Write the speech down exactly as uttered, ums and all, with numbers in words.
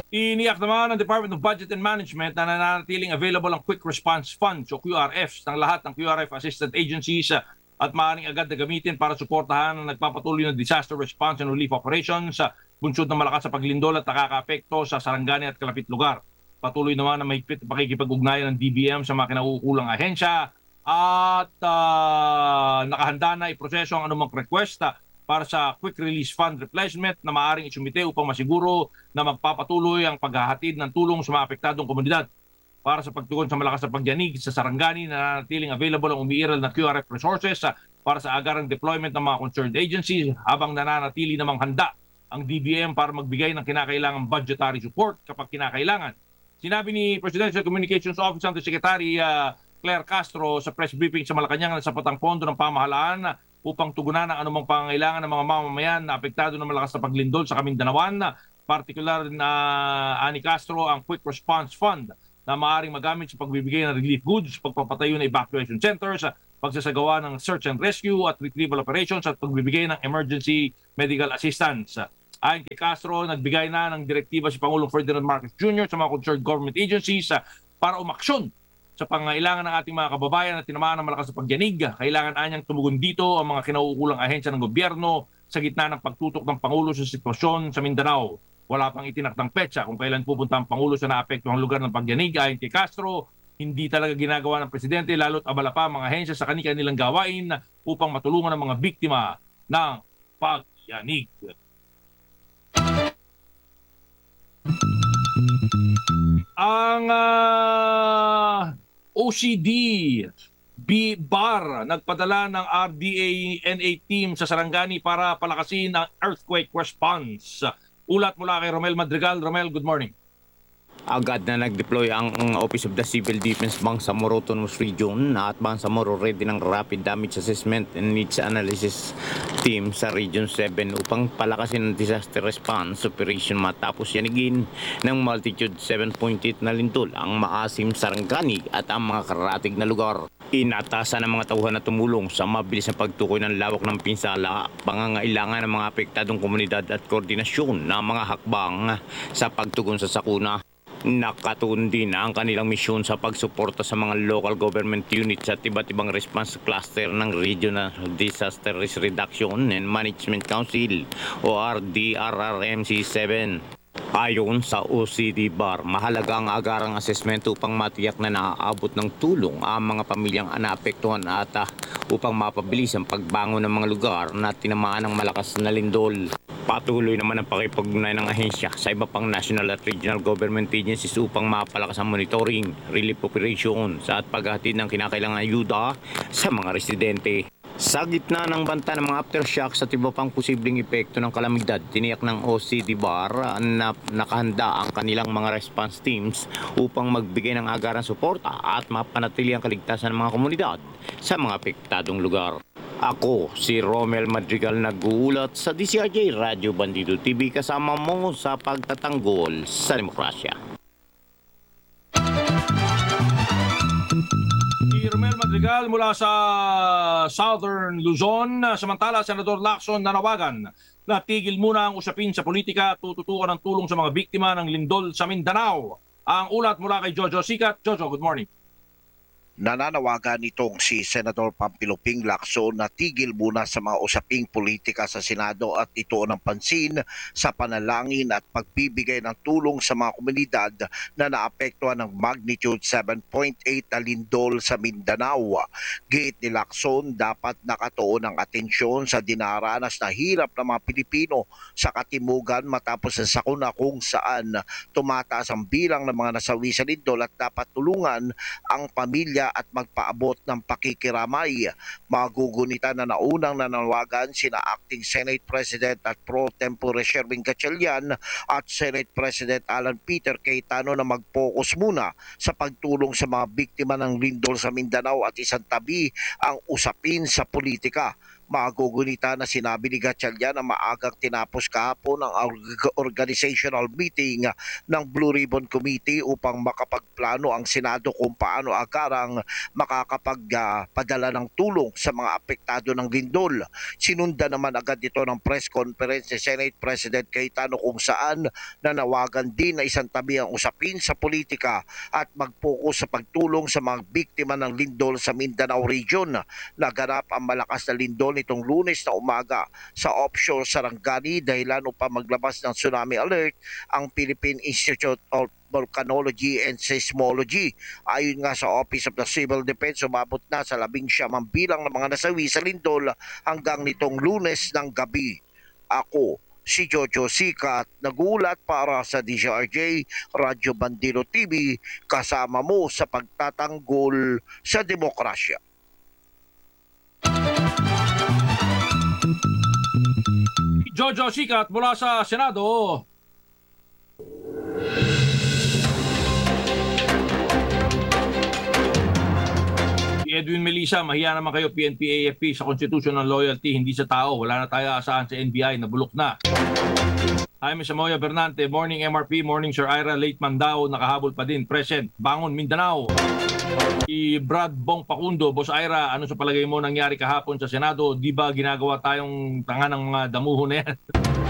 Iniyak naman ng Department of Budget and Management na nananatiling available ang Quick Response Funds o Q R Fs ng lahat ng Q R F assistant agencies uh, at maaaring agad na gamitin para suportahan ang nagpapatuloy ng disaster response and relief operations sa bunsod ng malakas sa paglindol at nakakaapekto sa sarangani at kalapit lugar. Patuloy naman ang mahigpit na pakikipag-ugnayan ng D B M sa mga kinauukulang ahensya at uh, nakahanda na iproseso ang anumang request uh, para sa Quick Release Fund Replacement na maaaring isumite upang masiguro na magpapatuloy ang paghahatid ng tulong sa mga apektadong komunidad. Para sa pagtugon sa malakas na pagyanig sa sarangani na nanatiling available ang umiiral na Q R F resources uh, para sa agarang deployment ng mga concerned agencies habang nananatili namang handa ang D B M para magbigay ng kinakailangang budgetary support kapag kinakailangan. Sinabi ni Presidential Communications Office Undersecretary uh, Claire Castro sa press briefing sa Malacanang na sapat ang pondo ng pamahalaan upang tugunan ang anumang pangangailangan ng mga mamamayan na apektado ng malakas na paglindol sa Kamindanawan. Partikular na ani Castro ang Quick Response Fund na maaaring magamit sa pagbibigay ng relief goods, pagpapatayo ng evacuation centers, pagsasagawa ng search and rescue at retrieval operations at pagbibigay ng emergency medical assistance. Ayon kay Castro, nagbigay na ng direktiba si Pangulong Ferdinand Marcos Junior sa mga concerned government agencies para umaksyon sa pangangailangan ng ating mga kababayan na tinamaan ng malakas na pagyanig. Kailangan anyang tumugon dito ang mga kinauukulang ahensya ng gobyerno sa gitna ng pagtutok ng Pangulo sa sitwasyon sa Mindanao. Wala pang itinakdang petsa kung kailan pupunta ang Pangulo sa naapektuhang lugar ng pagyanig. Ayon kay Castro, hindi talaga ginagawa ng Presidente lalo't abala pa ang mga ahensya sa kanilang gawain upang matulungan ang mga biktima ng pagyanig. Ang uh, O C D B B A R nagpadala ng R D A N A team sa Sarangani para palakasin ang earthquake response. Ulat mula kay Romel Madrigal. Romel, good morning. Agad na nag-deploy ang Office of the Civil Defense Bangsamoro Autonomous Region at Bangsamoro ready ng Rapid Damage Assessment and Needs Analysis Team sa Region seven upang palakasin ang disaster response operation matapos yanigin ng multitude seven point eight na lindol ang Maasim, Sarangani at ang mga karatig na lugar. Inatasan ng mga tauhan na tumulong sa mabilis na pagtukoy ng lawak ng pinsala, pangangailangan ng mga apektadong komunidad at koordinasyon ng mga hakbang sa pagtugon sa sakuna. Nakatuon din ang kanilang misyon sa pagsuporta sa mga local government units at iba't ibang response cluster ng Regional Disaster Risk Reduction and Management Council o R D R R M C seven. Ayon sa O C D B A R, mahalaga ang agarang assessment upang matiyak na naaabot ng tulong ang mga pamilyang naapektuhan at uh, upang mapabilis ang pagbangon ng mga lugar na tinamaan ng malakas na lindol. Patuloy naman ang pakipag-ugnayan ng ahensya sa iba pang national at regional government agencies upang mapalakas ang monitoring, relief operations at paghatid ng kinakailangang ayuda sa mga residente. Sa gitna ng banta ng mga aftershocks at iba pang posibleng epekto ng kalamidad, tiniyak ng O C D B A R na nakahanda ang kanilang mga response teams upang magbigay ng agarang suporta at mapanatili ang kaligtasan ng mga komunidad sa mga apektadong lugar. Ako, si Romel Madrigal, nag-uulat sa D C R J Radio Bandido T V kasama mo sa pagtatanggol sa demokrasya. Si Romel Madrigal mula sa Southern Luzon. Samantala, Senador Lacson nanawagan na tigil muna ang usapin sa politika at tututukan ng tulong sa mga biktima ng lindol sa Mindanao. Ang ulat mula kay Jojo Sikat. Jojo, good morning. Nananawagan nitong si Senador Pampiluping Lacson na tigil muna sa mga usaping politika sa Senado at ituon ng pansin sa panalangin at pagbibigay ng tulong sa mga komunidad na naapektuhan ng magnitude seven point eight na lindol sa Mindanao. Giit ni Lacson, dapat nakatuon ang atensyon sa dinaranas na hirap ng mga Pilipino sa katimugan matapos sa sakuna kung saan tumataas ang bilang ng mga nasawi sa lindol at dapat tulungan ang pamilya at magpaabot ng pakikiramay. Magugunitan na naunang nananawagan sina Acting Senate President at Pro Tempore Sherwin Gatchalian at Senate President Alan Peter Cayetano na mag-focus muna sa pagtulong sa mga biktima ng lindol sa Mindanao at isang tabi ang usapin sa politika. Magugunita na sinabi ni Gatchalian na maagang tinapos kahapon ang org- organizational meeting ng Blue Ribbon Committee upang makapagplano ang Senado kung paano agarang makakapagpadala ng tulong sa mga apektado ng lindol. Sinunda naman agad ito ng press conference ni Senate President Cayetano kung saan nanawagan din na isang tabi ang usapin sa politika at mag-focus sa pagtulong sa mga biktima ng lindol sa Mindanao Region. Naganap ang malakas na lindol nitong Lunes na umaga sa offshore Sarangani dahilan upang maglabas ng tsunami alert ang Philippine Institute of Volcanology and Seismology. Ayon nga sa Office of the Civil Defense, umabot na sa labing siyam ang bilang ng mga nasawi sa lindol hanggang nitong Lunes ng gabi. Ako, si Jojo Sikat, nagulat para sa D Z R J Radyo Bandilo T V, kasama mo sa pagtatanggol sa demokrasya. Jojo Sikat mula sa Senado. Si Edwin Melissa, mahiya naman kayo P N P A F P sa constitutional loyalty, hindi sa tao. Wala na tayo asahan sa N B I, nabulok na. Jaime Samoya Bernante, morning M R P, morning Sir Ira, late Mandao, nakahabol pa din, present, Bangon Mindanao. Si Brad Bong Pacundo, Boss Ira, ano sa palagay mo nangyari kahapon sa Senado? Di ba ginagawa tayong tanga ng mga damuho na yan?